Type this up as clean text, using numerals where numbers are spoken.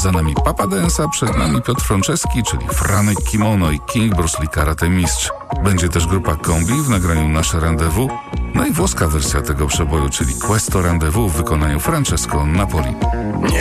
Za nami Papa Dance, a przed nami Piotr Franceski, czyli Franek Kimono i King Bruce Lee Karate Mistrz. Będzie też grupa Kombi w nagraniu Nasze Rendezvous, no i włoska wersja tego przeboju, czyli Questo Rendezvous w wykonaniu Francesco Napoli.